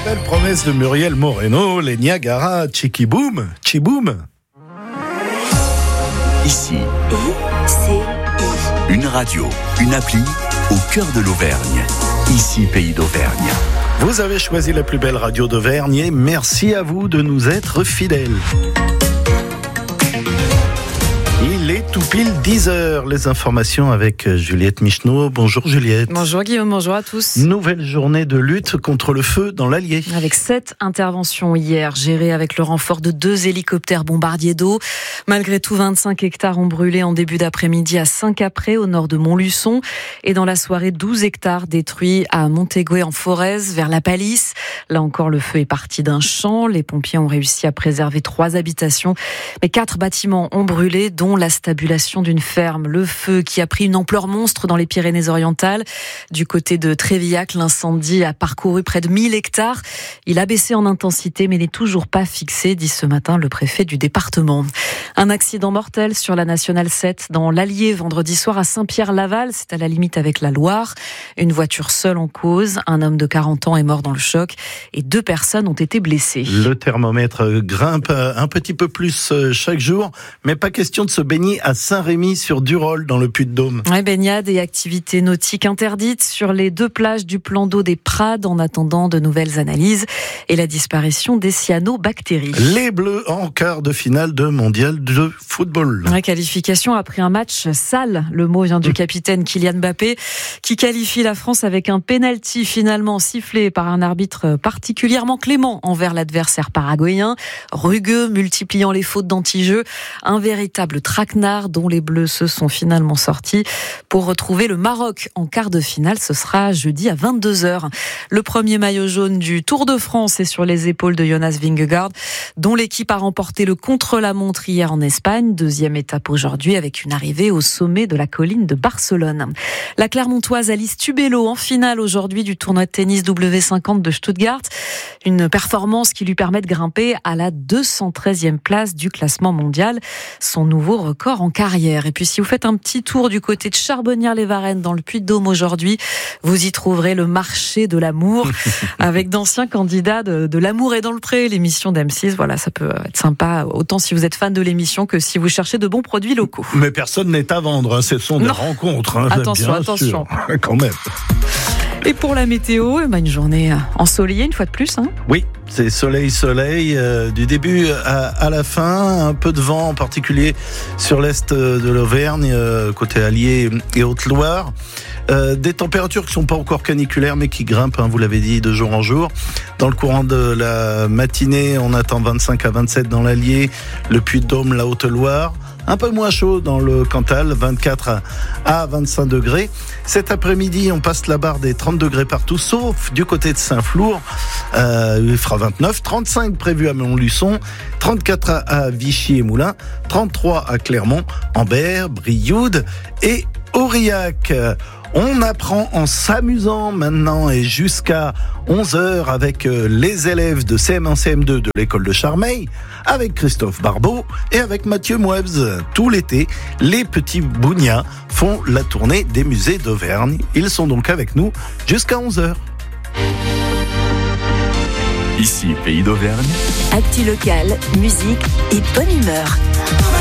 belle promesse de Muriel Moreno, les Niagara, Chikiboom, Chiboom. Ici, une radio, une appli au cœur de l'Auvergne. Ici, Pays d'Auvergne. Vous avez choisi la plus belle radio d'Auvergne et merci à vous de nous être fidèles. Il est tout pile 10h, les informations avec Juliette Micheneau. Bonjour Juliette. Bonjour Guillaume, bonjour à tous. Nouvelle journée de lutte contre le feu dans l'Allier. Avec 7 interventions hier, gérées avec le renfort de 2 hélicoptères bombardiers d'eau. Malgré tout, 25 hectares ont brûlé en début d'après-midi à Saint-Capré, au nord de Montluçon. Et dans la soirée, 12 hectares détruits à Montégué en Forez, vers la Palisse. Là encore, le feu est parti d'un champ. Les pompiers ont réussi à préserver 3 habitations. Mais 4 bâtiments ont brûlé, dont la stabulation d'une ferme. Le feu qui a pris une ampleur monstre dans les Pyrénées-Orientales. Du côté de Trévillac, l'incendie a parcouru près de 1000 hectares. Il a baissé en intensité, mais n'est toujours pas fixé, dit ce matin le préfet du département. Un accident mortel sur la Nationale 7 dans l'Allier vendredi soir à Saint-Pierre-Laval. C'est à la limite avec la Loire. Une voiture seule en cause. Un homme de 40 ans est mort dans le choc et 2 personnes ont été blessées. Le thermomètre grimpe un petit peu plus chaque jour, mais pas question de se baigner à Saint-Rémy-sur-Durol dans le Puy-de-Dôme. Ouais, baignade et activités nautiques interdites sur les 2 plages du plan d'eau des Prades en attendant de nouvelles analyses et la disparition des cyanobactéries. Les Bleus en quart de finale de mondial de football. La qualification après un match sale. Le mot vient du capitaine Kylian Mbappé qui qualifie la France avec un penalty finalement sifflé par un arbitre particulièrement clément envers l'adversaire paraguayen. Rugueux, multipliant les fautes d'anti-jeu. Un véritable traquenard dont les Bleus se sont finalement sortis pour retrouver le Maroc en quart de finale. Ce sera jeudi à 22h. Le premier maillot jaune du Tour de France est sur les épaules de Jonas Vingegaard, dont l'équipe a remporté le contre-la-montre hier en Espagne. 2e étape aujourd'hui avec une arrivée au sommet de la colline de Barcelone. La Clermontoise Alice Tubello en finale aujourd'hui du tournoi de tennis W50 de Stuttgart. Une performance qui lui permet de grimper à la 213e place du classement mondial. Son nouveau record en carrière. Et puis si vous faites un petit tour du côté de Charbonnières-les-Varennes dans le Puy-de-Dôme aujourd'hui, vous y trouverez le marché de l'amour avec d'anciens candidats de l'amour et dans le pré, l'émission d'M6. Voilà, ça peut être sympa autant si vous êtes fan de l'émission que si vous cherchez de bons produits locaux. Mais personne n'est à vendre, ce sont des rencontres. Attention, attention. Quand même. Et pour la météo, une journée ensoleillée une fois de plus. Oui, c'est soleil, du début à la fin. Un peu de vent en particulier sur l'est de l'Auvergne, côté Allier et Haute-Loire. Des températures qui ne sont pas encore caniculaires mais qui grimpent, vous l'avez dit, de jour en jour. Dans le courant de la matinée, on attend 25 à 27 dans l'Allier, le Puy-de-Dôme, la Haute-Loire. Un peu moins chaud dans le Cantal, 24 à 25 degrés. Cet après-midi, on passe la barre des 30 degrés partout, sauf du côté de Saint-Flour. Il fera 29, 35 prévus à Montluçon, 34 à Vichy et Moulins, 33 à Clermont, Ambert, Brioude et Aurillac. On apprend en s'amusant maintenant et jusqu'à 11h avec les élèves de CM1, CM2 de l'école de Charmeil, avec Christophe Barbeau et avec Mathieu Mouebs. Tout l'été, les petits bougnats font la tournée des musées d'Auvergne. Ils sont donc avec nous jusqu'à 11h. Ici, Pays d'Auvergne. Actu local, musique et bonne humeur.